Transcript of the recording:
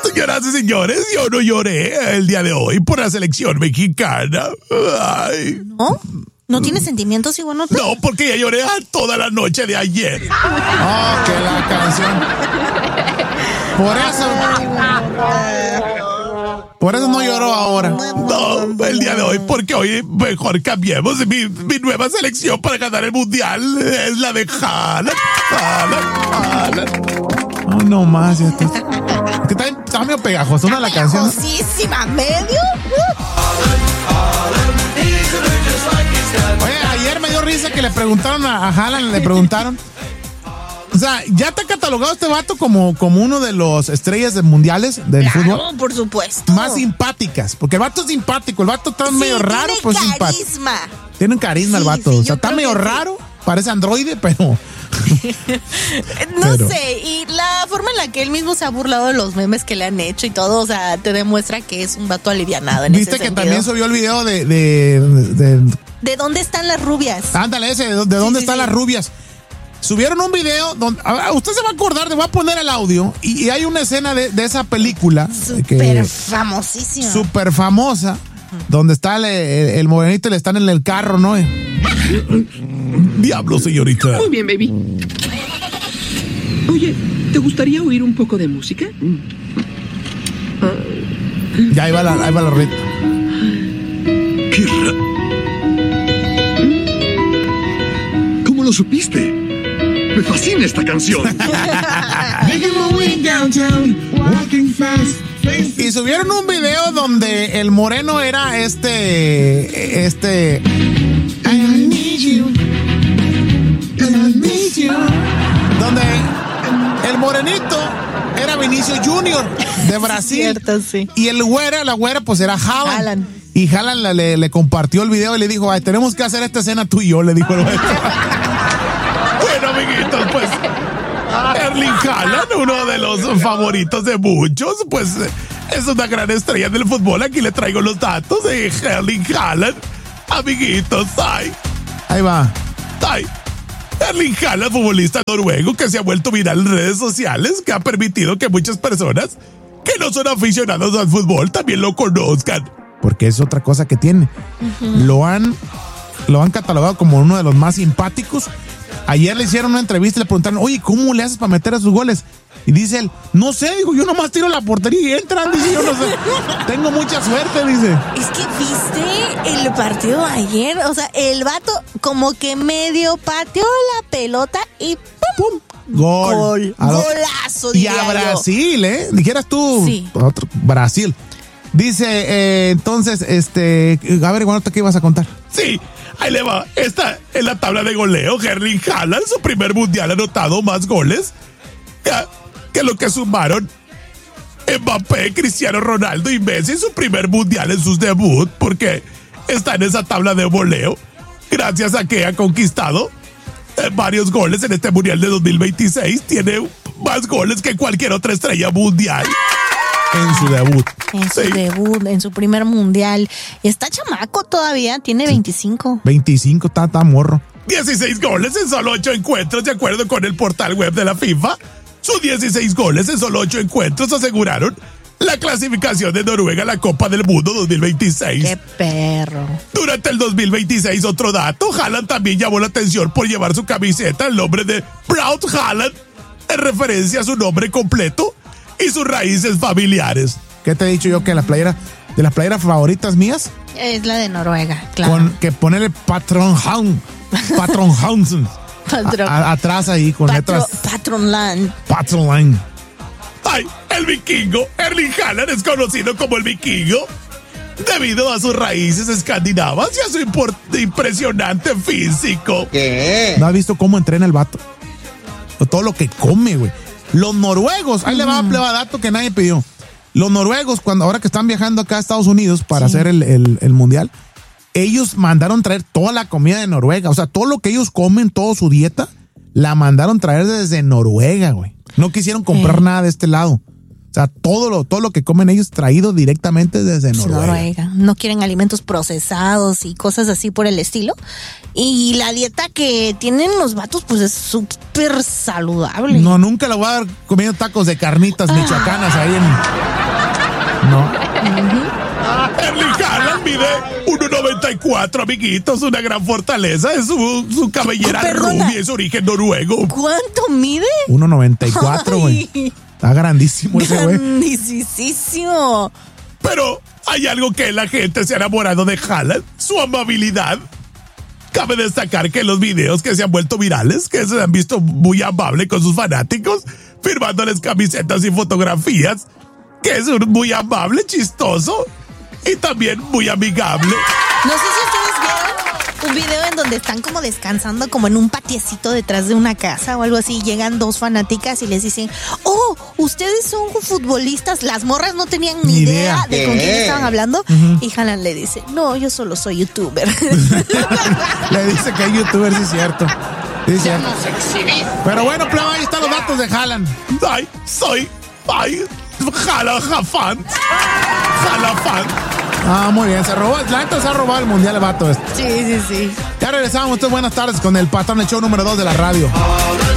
Señoras y señores, yo no lloré el día de hoy por la selección mexicana. Ay. ¿No? ¿No tienes sentimientos, Iguanote? No, porque ya lloré toda la noche de ayer. Oh, que la canción. Por eso no lloró ahora. No, el día de hoy, porque hoy mejor cambiemos. Mi nueva selección para ganar el mundial es la de Haaland. Oh, no más. Ya que está medio pegajosona la canción. Pegajosísima, medio. Oye, ayer me dio risa que le preguntaron a Haaland, o sea, ¿ya te ha catalogado este vato como uno de los estrellas de mundiales del fútbol? Claro, por supuesto. Más simpáticas, porque el vato es simpático, el vato está medio raro, pues simpático. Tiene un carisma el vato, o sea, está medio raro, parece androide, pero... No sé, y la forma en la que él mismo se ha burlado de los memes que le han hecho y todo, o sea, te demuestra que es un vato alivianado en ese sentido. ¿Viste que también subió el video de ¿De dónde están las rubias? Ándale, ese, ¿de dónde están las rubias? Subieron un video donde, usted se va a acordar, le voy a poner el audio, y hay una escena de esa película. Súper famosísima. Súper famosa, donde está el morenito y le están en el carro, ¿no? Diablo, señorita. Muy bien, baby. Oye, ¿te gustaría oír un poco de música? Ya, ahí va la roleta. ¿Cómo lo supiste? Me fascina esta canción. Y subieron un video donde el moreno era I need you. Donde el morenito era Vinicius Junior de Brasil. Cierto, sí. Y la güera, pues era Haaland. Y Haaland le compartió el video y le dijo, ay, tenemos que hacer esta escena tú y yo, le dijo el güey. Bueno, amiguitos, pues Erling Haaland, uno de los favoritos de muchos, pues es una gran estrella del fútbol. Aquí le traigo los datos de Erling Haaland. Amiguitos, ahí va. Erling Haaland, futbolista noruego que se ha vuelto viral en redes sociales, que ha permitido que muchas personas que no son aficionados al fútbol también lo conozcan. Porque es otra cosa que tiene. Lo han catalogado como uno de los más simpáticos. Ayer le hicieron una entrevista y le preguntaron, oye, ¿cómo le haces para meter a sus goles? Y dice él, no sé, digo, yo nomás tiro la portería y entran, dice, yo no sé, tengo mucha suerte, dice. Es que viste el partido ayer, o sea, el vato como que medio pateó la pelota y ¡pum! Gol. Golazo, y a Brasil, dijeras tú, sí. Brasil. Dice, entonces, a ver, Iguanote, ¿qué ibas a contar? Sí, ahí le va. Está en la tabla de goleo. Erling Haaland, su primer mundial, ha anotado más goles que lo que sumaron Mbappé, Cristiano Ronaldo y Messi en su primer mundial en sus debut, porque está en esa tabla de goleo gracias a que ha conquistado varios goles en este mundial de 2026. Tiene más goles que cualquier otra estrella mundial. En su debut. En su primer mundial. Está chamaco todavía, tiene 25. 25, está morro. 16 goles en solo 8 encuentros, de acuerdo con el portal web de la FIFA. Sus 16 goles en solo 8 encuentros aseguraron la clasificación de Noruega a la Copa del Mundo 2026. ¡Qué perro! Durante el 2026, otro dato, Haaland también llamó la atención por llevar su camiseta el nombre de Braut Haaland, en referencia a su nombre completo y sus raíces familiares. ¿Qué te he dicho yo? Que de las playeras favoritas mías es la de Noruega, claro. Que ponerle Patron Hansen atrás ahí con letras Patronland. Ay, el vikingo Erling Haaland es conocido como el vikingo debido a sus raíces escandinavas y a su impresionante físico. ¿Qué? ¿No has visto cómo entrena el vato? O todo lo que come, güey. Los noruegos, ahí le va dato que nadie pidió. Los noruegos, ahora que están viajando acá a Estados Unidos para hacer el mundial, ellos mandaron traer toda la comida de Noruega. O sea, todo lo que ellos comen, toda su dieta, la mandaron traer desde Noruega, güey. No quisieron comprar nada de este lado. O sea, todo lo que comen ellos traído directamente desde Noruega. No quieren alimentos procesados y cosas así por el estilo. Y la dieta que tienen los vatos, pues es súper saludable. No, nunca la voy a dar comiendo tacos de carnitas michoacanas ahí No. Erling Haaland mide 1.94, amiguitos, una gran fortaleza. Es su cabellera Perdona. rubia, es origen noruego. ¿Cuánto mide? 1.94, güey. Ay, Está grandísimo ese güey. grandísimo. Pero hay algo que la gente se ha enamorado de Haaland, su amabilidad. Cabe destacar que los videos que se han vuelto virales, que se han visto muy amable con sus fanáticos, firmándoles camisetas y fotografías, que es muy amable, chistoso y también muy amigable. No sé si ustedes vieron un video en donde están como descansando como en un patiecito detrás de una casa o algo así. Llegan dos fanáticas y les dicen, oh, ustedes son futbolistas. Las morras no tenían ni idea de con quién estaban hablando. Y Haaland le dice, no, yo solo soy youtuber. Le dice que es youtuber, sí es cierto. Sí es cierto. Pero bueno, plebe, ahí están los datos de Haaland. Soy Haaland fan. Haaland fan. Ah, muy bien, se ha robado el mundial el vato este. Sí. Ya regresamos, buenas tardes con el patrón del show número 2 de la radio.